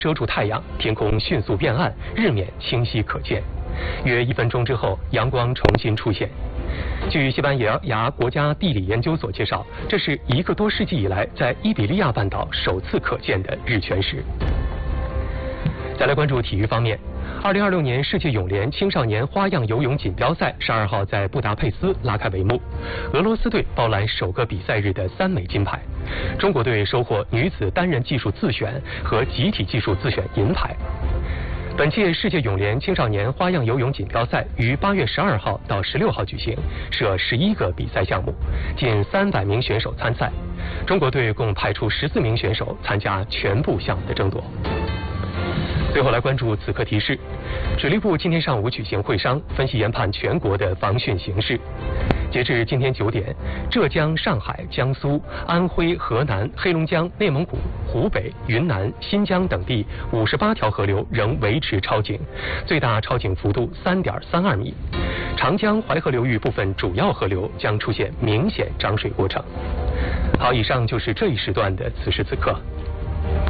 遮住太阳，天空迅速变暗，日面清晰可见。约1分钟之后，阳光重新出现。据西班牙国家地理研究所介绍，这是1个多世纪以来在伊比利亚半岛首次可见的日全食。再来关注体育方面，2026年世界泳联青少年花样游泳锦标赛12号在布达佩斯拉开帷幕，俄罗斯队包揽首个比赛日的3枚金牌，中国队收获女子单人技术自选和集体技术自选银牌。本届世界泳联青少年花样游泳锦标赛于8月12号到16号举行，设11个比赛项目，近300名选手参赛。中国队共派出14名选手参加全部项目的争夺。最后来关注此刻提示，水利部今天上午举行会商，分析研判全国的防汛形势。截至今天9点，浙江、上海、江苏、安徽、河南、黑龙江、内蒙古、湖北、云南、新疆等地58条河流仍维持超警，最大超警幅度3.32米。长江、淮河流域部分主要河流将出现明显涨水过程。好，以上就是这一时段的此时此刻。